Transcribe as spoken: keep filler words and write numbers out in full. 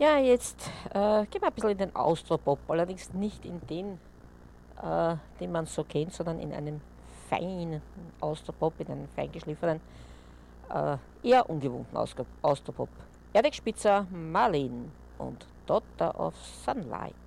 Ja, jetzt äh, gehen wir ein bisschen in den Austropop, allerdings nicht in den, äh, den man so kennt, sondern in einen feinen Austropop, in einen feingeschliffenen, äh, eher ungewohnten Ausga- Austropop. Erdek Spitzer, Marlin und Daughter of Sunlight.